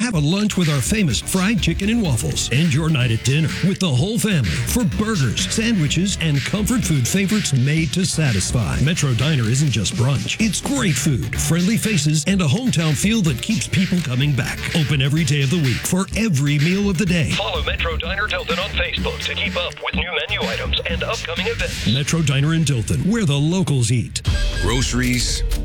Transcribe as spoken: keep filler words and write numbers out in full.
have a lunch with our famous fried chicken and waffles. End your night at dinner with the whole family for burgers, sandwiches, and comfort food favorites made to satisfy. Metro Diner isn't just brunch. It's great food, friendly faces, and a hometown feel that keeps people coming back. Open every day of the week for every meal of the day. Follow Metro Diner Dilton on Facebook to keep up with new menu items and upcoming events. Metro Diner in Dilton, where the locals eat. Groceries,